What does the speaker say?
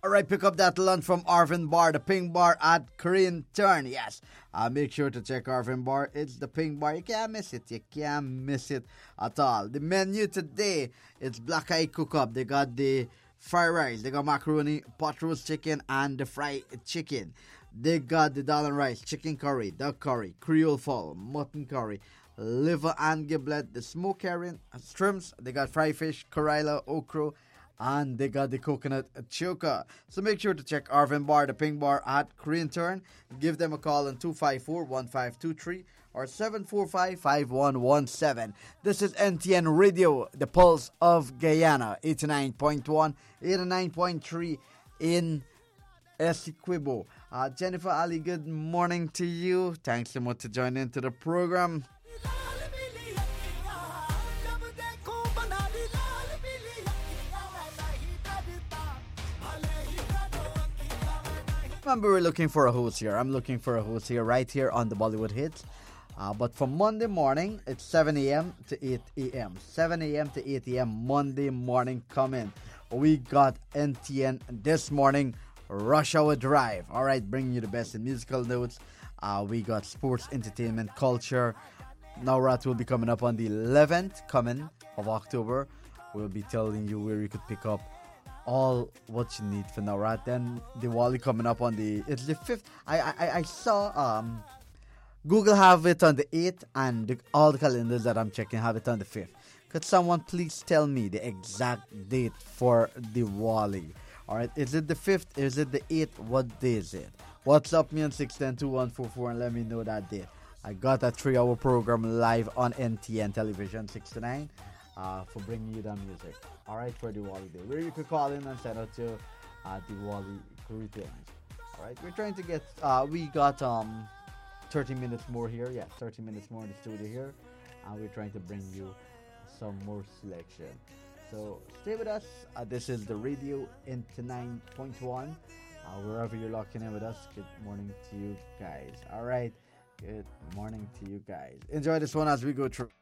All right, pick up that lunch from Arvin Bar, the Pink Bar at Korean Turn. Yes, make sure to check Arvin Bar. It's the Pink Bar. You can't miss it. You can't miss it at all. The menu today, it's Black Eye Cook Up. They got the fried rice. They got macaroni, pot roast chicken, and the fried chicken. They got the dal and rice, chicken curry, duck curry, Creole fowl, mutton curry, liver and giblet, the smoked herring, shrimps. They got fried fish, corilla, okra, and they got the coconut choka. So make sure to check Arvin Bar, the Pink Bar at Korean Turn. Give them a call on 254-1523 or 745-5117. This is NTN Radio, the Pulse of Guyana, 89.1, 89.3 in Essequibo. Jennifer Ali, good morning to you. Thanks so much to join into the program. Remember, we're looking for a host here. I'm looking for a host here, right here on the Bollywood Hits. But for Monday morning, it's 7 a.m. to 8 a.m. 7 a.m. to 8 a.m. Monday morning, come in. We got NTN this morning, Rush Hour Drive. All right, bringing you the best in musical notes. We got sports, entertainment, culture. Navrat will be coming up on the 11th of October. We'll be telling you where you could pick up all what you need for Navrat. Then Diwali coming up on it's the 5th. I saw Google have it on the 8th, and all the calendars that I'm checking have it on the 5th. Could someone please tell me the exact date for Diwali? Alright, is it the 5th? Is it the 8th? What day is it? WhatsApp me on 610-2144 and let me know that date. I got a 3-hour program live on NTN Television 6 to 9 for bringing you the music. Alright, for Diwali Day. Where you could call in and send out your Diwali greetings. Alright, we're trying to get, we got 30 minutes more here. Yeah, 30 minutes more in the studio here. And we're trying to bring you some more selection. So stay with us. This is the radio into 9.1. Wherever you're locking in with us, good morning to you guys. All right, good morning to you guys. Enjoy this one as we go through.